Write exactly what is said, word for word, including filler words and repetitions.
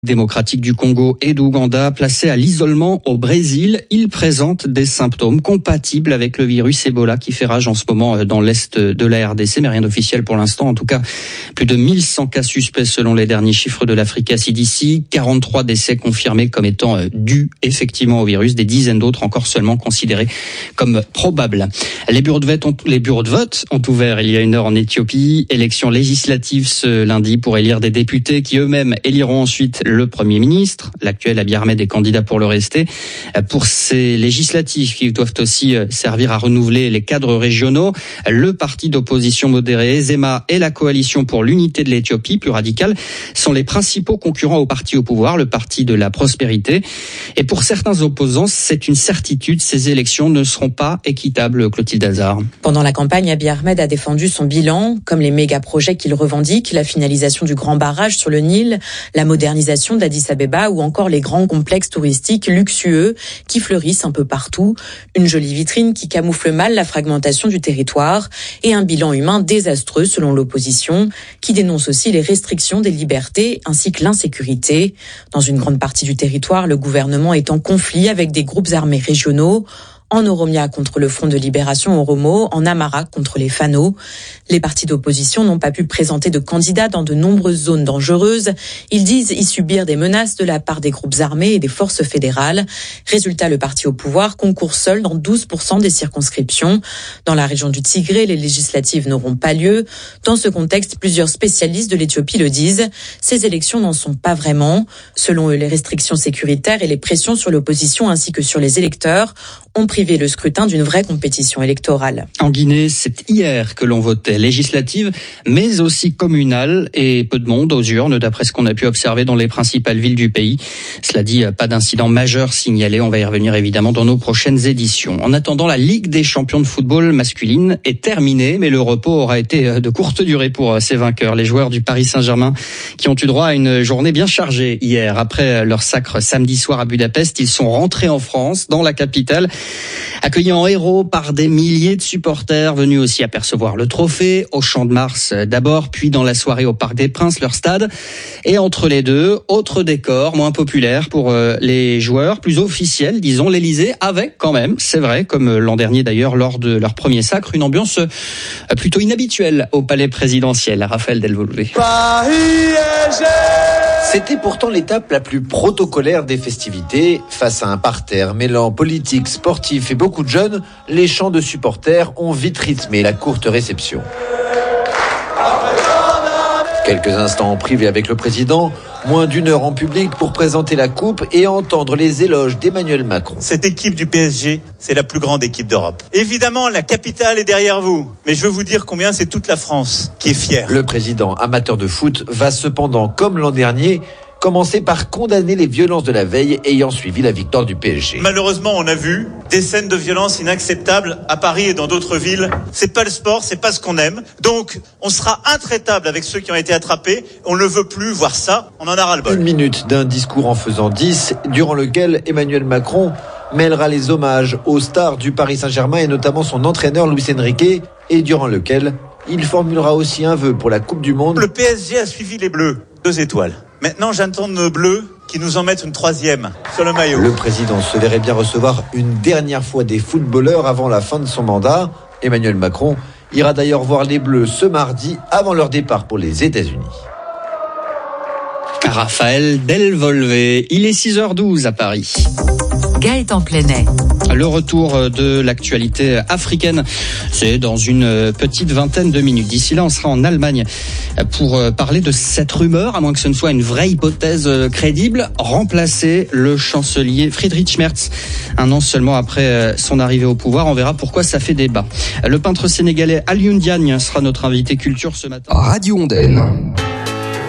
Démocratique du Congo et d'Ouganda, placés à l'isolement au Brésil, ils présentent des symptômes compatibles avec le virus Ebola qui fait rage en ce moment dans l'est de la R D C, mais rien d'officiel pour l'instant. En tout cas, plus de mille cent cas suspects selon les derniers chiffres de l'Africa C D C, quarante-trois décès confirmés comme étant dus effectivement au virus, des dizaines d'autres encore seulement considérés comme probables. Les bureaux de vote ont, les bureaux de vote ont ouvert il y a une heure en Éthiopie. Élection législative ce lundi pour élire des députés qui eux-mêmes éliront ensuite le Premier ministre. L'actuel Abiy Ahmed est candidat pour le rester. Pour ces législatives qui doivent aussi servir à renouveler les cadres régionaux, le parti d'opposition modéré Zema et la coalition pour l'unité de l'Éthiopie, plus radicale, sont les principaux concurrents au parti au pouvoir, le parti de la prospérité. Et pour certains opposants, c'est une certitude, ces élections ne seront pas équitables, Clotilde Hazard. Pendant la campagne, Abiy Ahmed a défendu son bilan, comme les méga-projets qu'il revendique, la finalisation du grand barrage sur le Nil, la modernisation d'Addis Abeba ou encore les grands complexes touristiques luxueux qui fleurissent un peu partout. Une jolie vitrine qui camoufle mal la fragmentation du territoire et un bilan humain désastreux selon l'opposition qui dénonce aussi les restrictions des libertés ainsi que l'insécurité. Dans une grande partie du territoire, le gouvernement est en conflit avec des groupes armés régionaux. En Oromia contre le Front de Libération Oromo, en Amara contre les Fano. Les partis d'opposition n'ont pas pu présenter de candidats dans de nombreuses zones dangereuses. Ils disent y subir des menaces de la part des groupes armés et des forces fédérales. Résultat, le parti au pouvoir concourt seul dans douze pour cent des circonscriptions. Dans la région du Tigré, les législatives n'auront pas lieu. Dans ce contexte, plusieurs spécialistes de l'Éthiopie le disent. Ces élections n'en sont pas vraiment. Selon eux, les restrictions sécuritaires et les pressions sur l'opposition ainsi que sur les électeurs ont privé le scrutin d'une vraie compétition électorale. En Guinée, c'est hier que l'on votait législative, mais aussi communale, et peu de monde aux urnes, d'après ce qu'on a pu observer dans les principales villes du pays. Cela dit, pas d'incident majeur signalé. On va y revenir évidemment dans nos prochaines éditions. En attendant, la Ligue des champions de football masculine est terminée, mais le repos aura été de courte durée pour ses vainqueurs. Les joueurs du Paris Saint-Germain qui ont eu droit à une journée bien chargée hier. Après leur sacre samedi soir à Budapest, ils sont rentrés en France, dans la capitale, accueillis en héros par des milliers de supporters venus aussi apercevoir le trophée au Champ de Mars d'abord, puis dans la soirée au Parc des Princes, leur stade. Et entre les deux, autre décor, moins populaire pour les joueurs, plus officiel, disons, l'Élysée, avec quand même, c'est vrai, comme l'an dernier d'ailleurs, lors de leur premier sacre, une ambiance plutôt inhabituelle au palais présidentiel. Raphaël Delvolvé. C'était pourtant l'étape la plus protocolaire des festivités. Face à un parterre mêlant politique, sportif et beaucoup de jeunes, les chants de supporters ont vite rythmé la courte réception. Quelques instants en privé avec le président, moins d'une heure en public pour présenter la coupe et entendre les éloges d'Emmanuel Macron. Cette équipe du P S G, c'est la plus grande équipe d'Europe. Évidemment, la capitale est derrière vous, mais je veux vous dire combien c'est toute la France qui est fière. Le président, amateur de foot, va cependant, comme l'an dernier, commencer par condamner les violences de la veille ayant suivi la victoire du P S G. Malheureusement, on a vu des scènes de violence inacceptables à Paris et dans d'autres villes. C'est pas le sport, c'est pas ce qu'on aime. Donc, on sera intraitable avec ceux qui ont été attrapés. On ne veut plus voir ça. On en a ras-le-bol. Une minute d'un discours en faisant dix, durant lequel Emmanuel Macron mêlera les hommages aux stars du Paris Saint-Germain et notamment son entraîneur Luis Enrique, et durant lequel il formulera aussi un vœu pour la Coupe du Monde. Le P S G a suivi les Bleus, deux étoiles. Maintenant, j'attends nos Bleus qui nous en mettent une troisième sur le maillot. Le président se verrait bien recevoir une dernière fois des footballeurs avant la fin de son mandat. Emmanuel Macron ira d'ailleurs voir les Bleus ce mardi avant leur départ pour les États-Unis. Raphaël Delvolvé, il est six heures douze à Paris. Gaëtan Plenet. Le retour de l'actualité africaine, c'est dans une petite vingtaine de minutes. D'ici là, on sera en Allemagne pour parler de cette rumeur, à moins que ce ne soit une vraie hypothèse crédible, remplacer le chancelier Friedrich Merz. Un an seulement après son arrivée au pouvoir, on verra pourquoi ça fait débat. Le peintre sénégalais Alioune Diagne sera notre invité culture ce matin. Radio Ondaine.